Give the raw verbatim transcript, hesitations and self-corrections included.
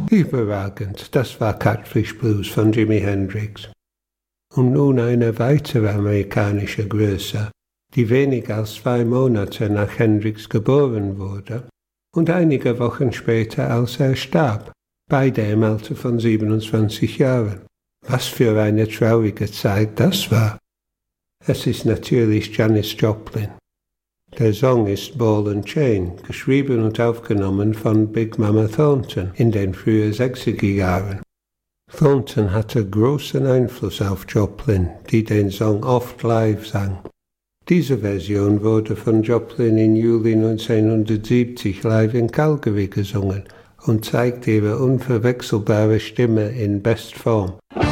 Überragend, das war Catfish Blues von Jimi Hendrix. Und nun eine weitere amerikanische Größe, die weniger als zwei Monate nach Hendrix geboren wurde und einige Wochen später, als er starb, beide im Alter von siebenundzwanzig Jahren. Was für eine traurige Zeit das war. Es ist natürlich Janis Joplin. Der Song ist Ball and Chain, geschrieben und aufgenommen von Big Mama Thornton in den frühen sechziger Jahren. Thornton hatte großen Einfluss auf Joplin, die den Song oft live sang. Diese Version wurde von Joplin im Juli neunzehnhundertsiebzig live in Calgary gesungen und zeigt ihre unverwechselbare Stimme in Bestform.